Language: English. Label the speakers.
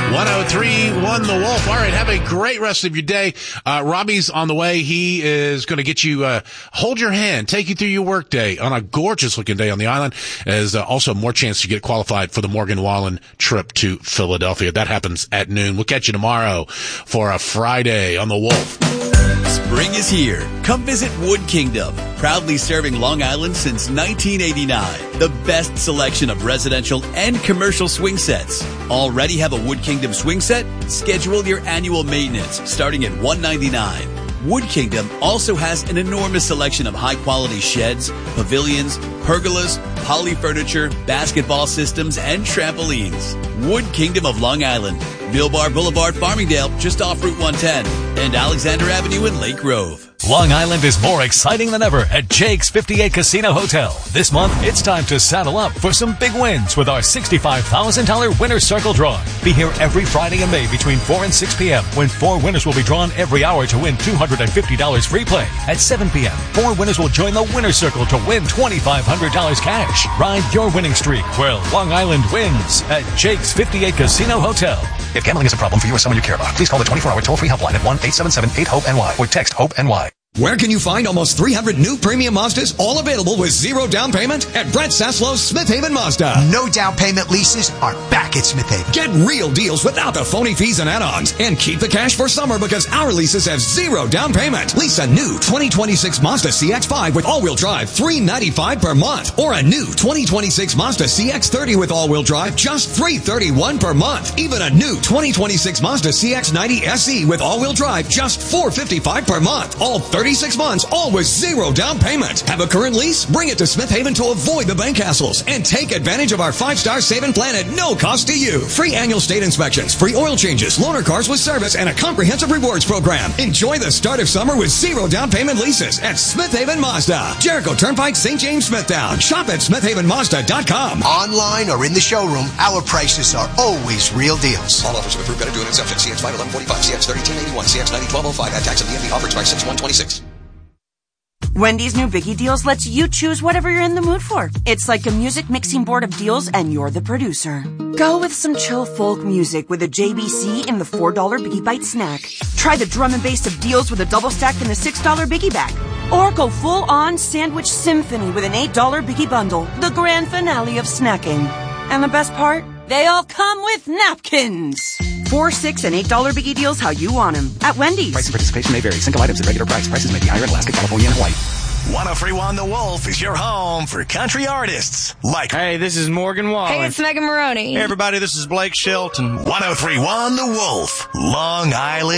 Speaker 1: 103.1 The Wolf. All right, have a great rest of your day. Robbie's on the way. He is going to get you, hold your hand, take you through your work day on a gorgeous looking day on the island. There's also more chance to get qualified for the Morgan Wallen trip to Philadelphia. That happens at noon. We'll catch you tomorrow for a Friday on The Wolf.
Speaker 2: Spring is here. Come visit Wood Kingdom, proudly serving Long Island since 1989. The best selection of residential and commercial swing sets. Already have a Wood Kingdom swing set? Schedule your annual maintenance starting at $199. Wood Kingdom also has an enormous selection of high-quality sheds, pavilions, pergolas, poly furniture, basketball systems, and trampolines. Wood Kingdom of Long Island, Millbar Boulevard, Farmingdale, just off Route 110, and Alexander Avenue in Lake Grove.
Speaker 3: Long Island is more exciting than ever at Jake's 58 Casino Hotel. This month, it's time to saddle up for some big wins with our $65,000 Winner's Circle Draw. Be here every Friday in May between 4 and 6 p.m. when 4 winners will be drawn every hour to win $250 free play. At 7 p.m., 4 winners will join the Winner's Circle to win $2,500 cash. Ride your winning streak where Long Island wins at Jake's 58 Casino Hotel.
Speaker 4: If gambling is a problem for you or someone you care about, please call the 24-hour toll-free helpline at 1-877-8-HOPE-NY or text HOPE-NY.
Speaker 5: Where can you find almost 300 new premium Mazdas, all available with zero down payment? At Brett Saslow's Smith Haven Mazda.
Speaker 6: No down payment leases are back at Smith Haven.
Speaker 5: Get real deals without the phony fees and add-ons. And keep the cash for summer because our leases have zero down payment. Lease a new 2026 Mazda CX-5 with all-wheel drive, $395 per month. Or a new 2026 Mazda CX-30 with all-wheel drive, just $331 per month. Even a new 2026 Mazda CX-90 SE with all-wheel drive, just $455 per month. All 36 months, all with zero down payment. Have a current lease? Bring it to Smith Haven to avoid the bank hassles and take advantage of our 5-star saving plan at no cost to you. Free annual state inspections, free oil changes, loaner cars with service, and a comprehensive rewards program. Enjoy the start of summer with zero down payment leases at Smith Haven Mazda. Jericho Turnpike, St. James, Smithtown. Shop at smithhavenmazda.com.
Speaker 6: Online or in the showroom, our prices are always real deals.
Speaker 5: All offers of approved credit due an exception. CX-5 1145, CX-30 1081, CX-90 1205. Add tax and DMV offers by 6126.
Speaker 7: Wendy's new Biggie Deals lets you choose whatever you're in the mood for. It's like a music mixing board of deals and you're the producer. Go with some chill folk music with a JBC in the $4 Biggie Bite snack. Try the drum and bass of deals with a double stack in the $6 Biggie Bag. Or go full-on sandwich symphony with an $8 Biggie Bundle, the grand finale of snacking. And the best part? They all come with napkins. 4, 6, and $8 Biggie Deals how you want them at Wendy's.
Speaker 4: Price and participation may vary. Single items at regular price. Prices may be higher in Alaska, California, and Hawaii.
Speaker 8: 103.1 The Wolf is your home for country artists like...
Speaker 9: Hey, this is Morgan Wallen.
Speaker 10: Hey, it's Megan Maroney.
Speaker 9: Hey, everybody, this is Blake Shelton.
Speaker 8: 103.1 The Wolf, Long Island.